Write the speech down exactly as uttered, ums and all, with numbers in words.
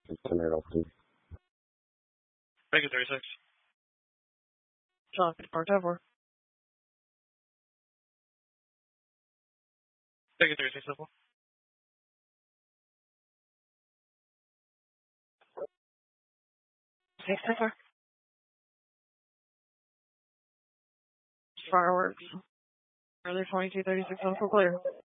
Standard opening. Bacon thirty-six. John, Park Tower. Bacon thirty-six, simple. Six Tower. Fireworks. Early twenty-two thirty-six, on for clear.